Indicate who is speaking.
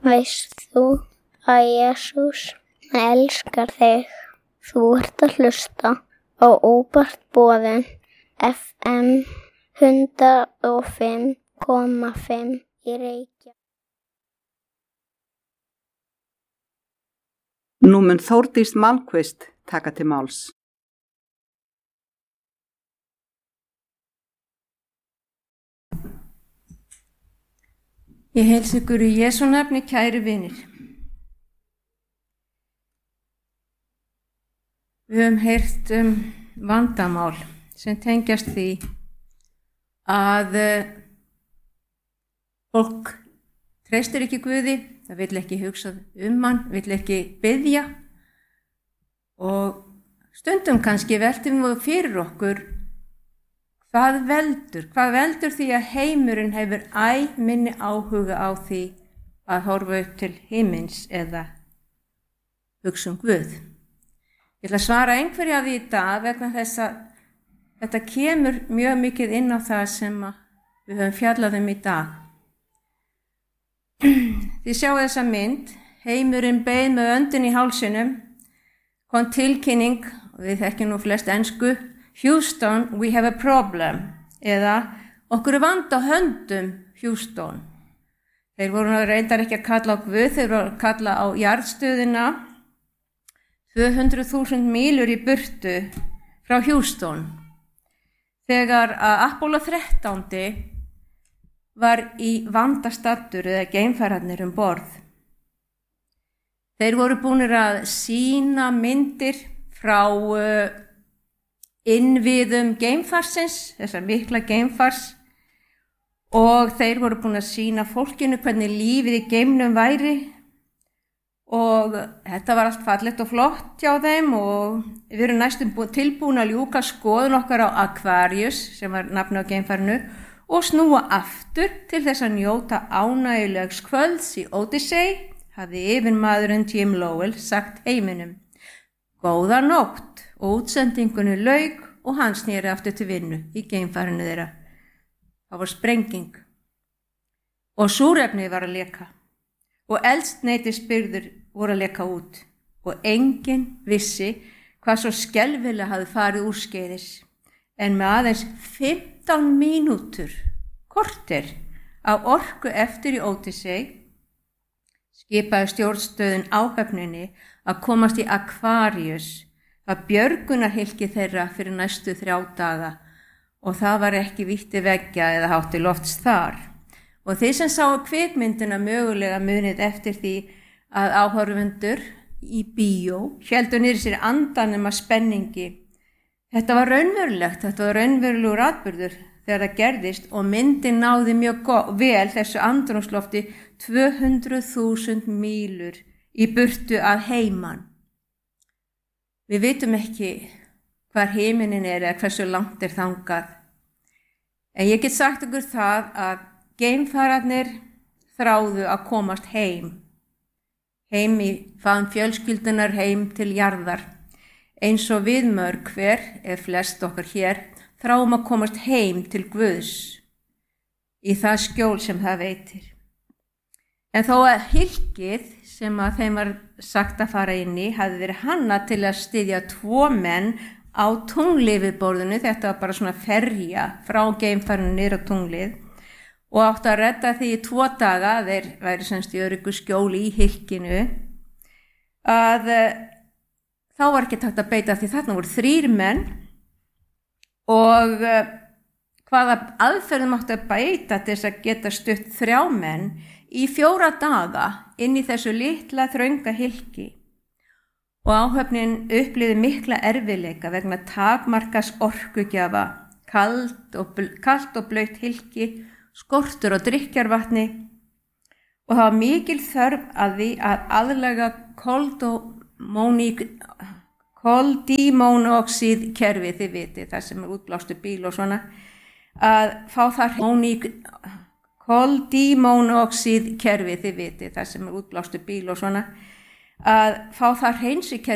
Speaker 1: Veist þú að Jesús elskar þig? Þú ert að hlusta á Óvart boðin FM 105,5 í Reykjavík.
Speaker 2: Nú mun Þórdís Malmquist taka til máls.
Speaker 3: Ég heilsa ykkur í Jesú nafni, kæru vinir. Við höfum heyrt vandamál sem tengjast því að fólk treystir ekki Guði, það vill ekki hugsa hann, vill ekki biðja og stundum kannski veltum við fyrir okkur hvað veldur því að heimurinn hefur minni áhuga á því að horfa upp til himins eða hugsa Guð. Ég ætla að svara einhverju af því í dag vegna þess að þetta kemur mjög mikið inn á það sem við höfum fjallað í dag. Þið sjáu þessa mynd, heimurinn beið með öndin í hálsinum, kom tilkynning, og við þekkjum nú flest ensku, Houston, we have a problem, eða okkur vand á höndum, Houston. Þeir voru reyndar ekki að kalla á Guð, þeir voru að kalla á jarðstöðina 200.000 mílur í burtu frá Houston. Þegar að Apollo 13 var í vandastaddur eða geimfararnir borð. Þeir voru búnir að sýna myndir frá innviðum geimfarsins, þessar mikla geimfars, og þeir voru búin að sýna fólkinu hvernig lífið í geimnum væri og þetta var allt fallegt og flott hjá þeim og við erum næstum tilbúin að ljúka skoðun okkar á Aquarius, sem var nafnið á geimfarinu, og snúa aftur til þess að njóta ánægjulegs kvölds í Odyssey, hafði yfirmaðurinn Jim Lowell sagt heiminum. Góða nótt, og útsendingunni lauk og hann sneri aftur til vinnu í geimfarinu þeirra. Það var sprenging og súrefni var að leka og eldsneytisbirgðir voru að leka út og enginn vissi hvað svo skelfilega hafði farið úrskeiðis. En með aðeins 15 mínútur, korter, af orku eftir í Odyssey, skipaði stjórnstöðin áhöfninni að komast í Aquarius, að björgunarhylki þeirra fyrir næstu 3 daga og það var ekki vítti veggja eða hátti lofts þar. Og þeir sem sáu kvikmyndina mögulega munið eftir því að áhorfendur í bíó héldu niður sér andanum af spenningi. Þetta var raunverulegt, þetta var raunverulegur atburður þegar það gerðist og myndin náði mjög vel þessu andrúmslofti 200.000 mílur í burtu að heiman. Við vitum ekki hvar himinin eða hversu langt þangað. En ég get sagt ykkur það að geimfararnir þráðu að komast heim í faðm fjölskyldunar, heim til jarðar. Eins og við mörg hver, flest okkar hér, þráum að komast heim til Guðs í það skjól sem það veitir. En þó að hylkið sem að þeim var sagt að fara inn í hafði verið hannað til að styðja 2 menn á tunglifborðinu, þetta var bara svona ferja frá geimfarinu niður á tunglið og áttu að redda því í 2 daga, þeir væri semst í öruggu skjóli í hylkinu, að þá var ekki takt að beita því þarna voru 3 menn og hvaða aðferðum áttu að beita til þess að geta stutt 3 menn í 4 daga inn í þessu litla þrönga hylki. Og áhöfnin upplifði mikla erfiðleika vegna takmarkas orkugjafa, kalt og blautt hylki, skortur og drykkjarvatni og það var mikil þörf að því að aðlaga koldímónoxíð kerfi, þið vitið, það sem útblástu bíl og svona, að fá þar koldímónoxíð kerfi, þið vitið, það sem útblástu bíl og svona, að fá þar hreinsikerfi